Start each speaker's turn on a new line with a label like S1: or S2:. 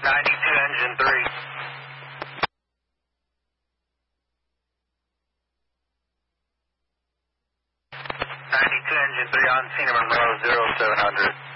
S1: engine 3. 92 engine 3 on Cena Monroe 0700.